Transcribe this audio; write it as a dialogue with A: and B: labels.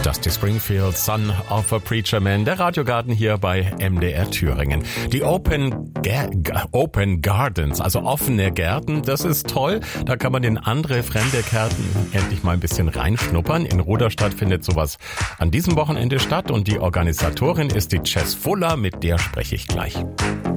A: Dusty Springfield, Son of a Preacher Man, der Radiogarten hier bei MDR Thüringen. Die Open Gardens, also offene Gärten, das ist toll. Da kann man in andere fremde Gärten endlich mal ein bisschen reinschnuppern. In Ruderstadt findet sowas an diesem Wochenende statt und die Organisatorin ist die Jess Fuller, mit der spreche ich gleich.